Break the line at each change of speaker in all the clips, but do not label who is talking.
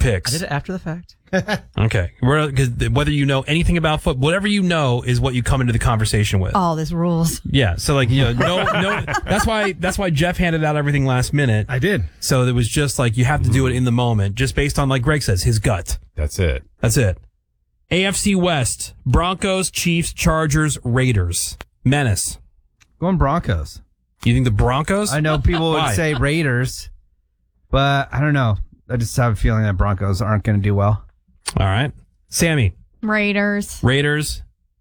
picks?
I did it after the fact.
Okay. Because whether you know anything about football, whatever you know is what you come into the conversation with.
All this rules.
Yeah. So like, no. That's why Jeff handed out everything last minute.
I did.
So it was just like, you have to do it in the moment, just based on, like Greg says, his gut.
That's it.
That's it. AFC West, Broncos, Chiefs, Chargers, Raiders. Menace.
Going Broncos.
You think the Broncos?
I know people would say Raiders, but I don't know. I just have a feeling that Broncos aren't going to do well.
All right. Sammy.
Raiders.
Raiders.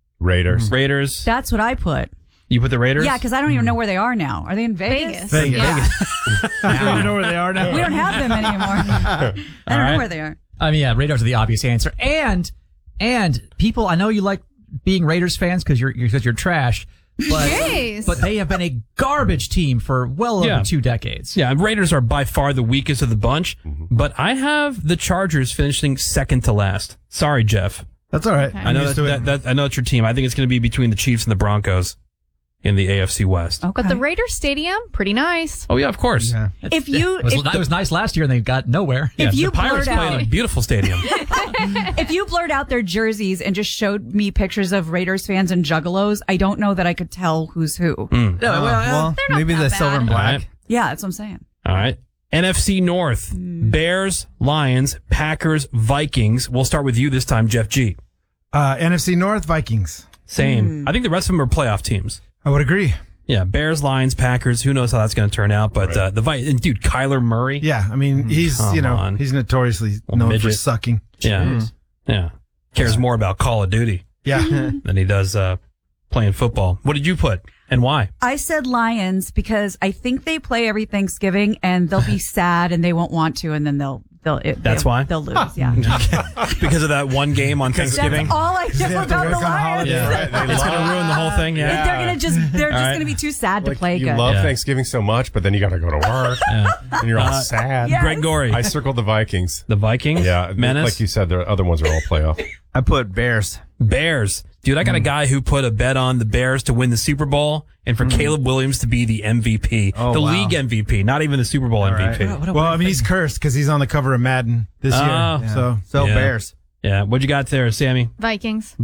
That's what I put.
You put the Raiders?
Yeah, because I don't even know where they are now. Are they in Vegas?
Vegas.
I don't even know where they are now.
We don't have them anymore. I don't know where they are.
I mean, yeah, Raiders are the obvious answer. And people, I know you like being Raiders fans because you're trash. But they have been a garbage team for well over 2 decades.
Yeah, Raiders are by far the weakest of the bunch, but I have the Chargers finishing second to last. Sorry, Jeff.
That's all right.
I know I know it's your team. I think it's going to be between the Chiefs and the Broncos in the AFC West.
Okay.
But the Raiders Stadium, pretty nice.
Oh yeah, of course. Yeah.
It was nice last year and they got nowhere.
The Pirates play in a beautiful stadium.
If you blurred out their jerseys and just showed me pictures of Raiders fans and juggalos, I don't know that I could tell who's who.
Well, maybe the silver and black.
Right.
Yeah, that's what I'm saying.
All right. NFC North, Bears, Lions, Packers, Vikings. We'll start with you this time, Jeff G.
NFC North, Vikings.
Same. I think the rest of them are playoff teams.
I would agree.
Yeah, Bears, Lions, Packers. Who knows how that's going to turn out? But dude, Kyler Murray.
Yeah, I mean he's he's notoriously known for sucking.
Yeah, yeah. Cares more about Call of Duty.
Yeah,
than he does playing football. What did you put and why?
I said Lions because I think they play every Thanksgiving and they'll be sad and they won't want to, and then they'll
why
they'll lose. Yeah,
because of that one game on Thanksgiving.
That's all I know about the Lions.
Yeah. It's going to ruin the whole thing. Yeah,
they're just going to be too sad to play
you
good.
love Thanksgiving so much, but then you got to go to work, and you're all sad.
Yes.
Greg Gorey.
I circled the Vikings.
The Vikings.
Yeah,
Menace.
like you said, the other ones are all playoff.
I put Bears.
Dude, I got a guy who put a bet on the Bears to win the Super Bowl and for Caleb Williams to be the MVP. League MVP, not even the Super Bowl MVP.
Well, I mean, he's cursed because he's on the cover of Madden this year.
Yeah. So Bears.
Yeah. What'd you got there, Sammy?
Vikings.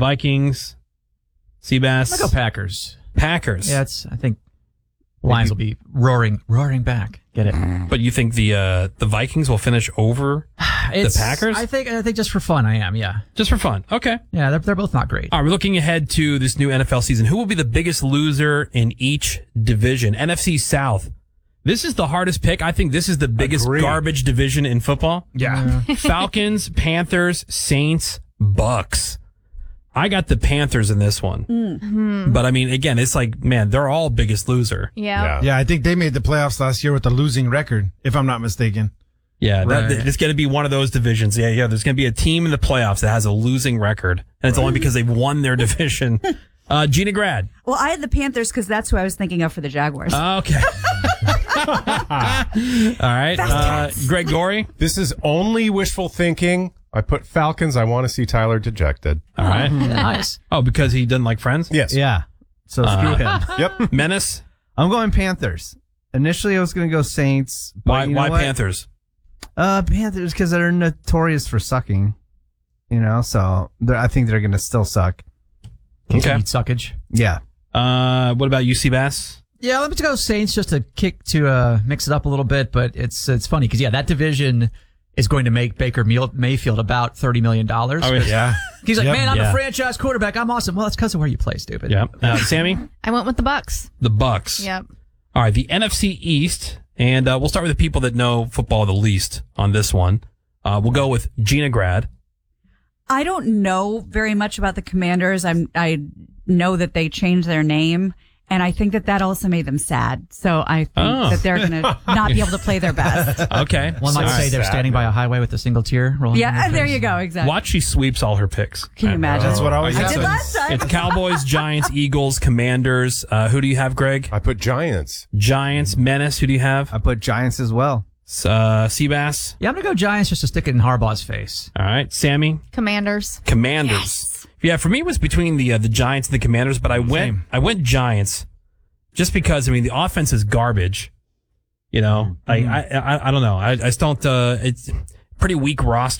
Seabass.
I'll go Packers.
Yeah,
I think Lions will be roaring back. Get it?
But you think the Vikings will finish over the Packers?
I think just for fun, I am. Yeah,
just for fun. Okay.
Yeah, they're both not great.
All right, we're looking ahead to this new NFL season. Who will be the biggest loser in each division? NFC South. This is the hardest pick. I think this is the biggest garbage division in football.
Yeah.
Falcons, Panthers, Saints, Bucks. I got the Panthers in this one.
Mm-hmm.
But I mean, again, it's like, man, they're all biggest loser.
Yeah.
I think they made the playoffs last year with a losing record, if I'm not mistaken.
Yeah, it's going to be one of those divisions. Yeah. There's going to be a team in the playoffs that has a losing record, and it's only because they've won their division. Gina Grad.
Well, I had the Panthers because that's who I was thinking of for the Jaguars.
Okay. All right. Greg Gorey.
This is only wishful thinking. I put Falcons. I want to see Tyler dejected.
All right.
Nice.
Oh, because he doesn't like Friends?
Yes.
Yeah. So screw him.
Yep.
Menace.
I'm going Panthers. Initially, I was going to go Saints. But
Why Panthers?
Panthers because they're notorious for sucking. So I think they're going to still suck.
Okay.
Suckage.
Yeah.
What about UC Bass?
Yeah, let me go Saints just to mix it up a little bit, but it's funny because that division is going to make Baker Mayfield about $30 million.
Oh, yeah.
He's like, man, I'm a franchise quarterback. I'm awesome. Well, that's because of where you play, stupid.
Yeah. Sammy?
I went with the Bucks.
The Bucks.
Yep.
All right, the NFC East, and we'll start with the people that know football the least on this one. We'll go with Gina Grad.
I don't know very much about the Commanders. I know that they changed their name, and I think that also made them sad. So I think that they're going to not be able to play their best.
Okay.
One might say they're standing by a highway with a single tear rolling.
Yeah, there you go. Exactly.
Watch, she sweeps all her picks.
Can you imagine?
That's what always
I
happens.
did last time.
It's Cowboys, Giants, Eagles, Commanders. Who do you have, Greg?
I put Giants.
Giants, Menace. Who do you have?
I put Giants as well.
Seabass.
Yeah, I'm going to go Giants just to stick it in Harbaugh's face.
All right. Sammy?
Commanders.
Yes. Yeah, for me it was between the Giants and the Commanders, but I went Giants just because, I mean, the offense is garbage. I don't know. I just don't, it's pretty weak roster.